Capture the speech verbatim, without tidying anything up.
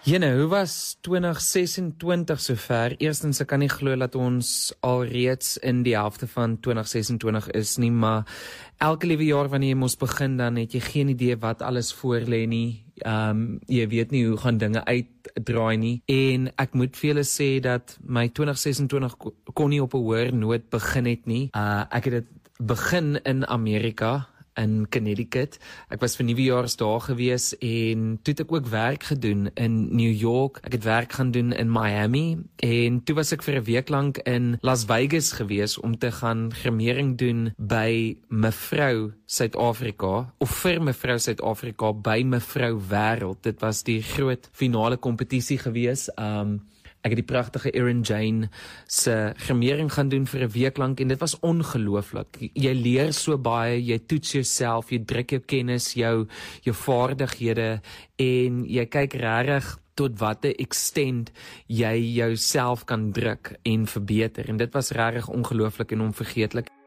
Jene, hoe was twintig sesentwintig sover? Eerstens, ek kan nie glo dat ons alreeds in die helfte van twintig sesentwintig is nie, maar elke liewe jaar wanneer jy mos begin, dan het jy geen idee wat alles voor lê nie. Um, jy weet nie hoe gaan dinge uitdraai nie. En ek moet vir julle sê dat my twintig sesentwintig kon nie op 'n hoër noot begin het nie. Uh, ek het dit begin in Amerika, in Connecticut. Ek was vir nuwejaars daar gewees en toe het ek ook werk gedoen in New York. Ek het werk gaan doen in Miami en toe was ek vir 'n week lank in Las Vegas gewees om te gaan gremering doen by mevrou Suid-Afrika of vir mevrou Suid-Afrika by mevrou Wêreld. Dit was die groot finale kompetisie gewees. Um Ek het die pragtige Erin Jane se gremering gaan doen vir 'n week lank en dit was ongelooflik. Jy leer so baie, jy toets jouself, jy druk jou kennis, jou jou vaardighede en jy kyk regtig tot watter extent jy jouself kan druk en verbeter. En dit was regtig ongelooflik en onvergeetlik.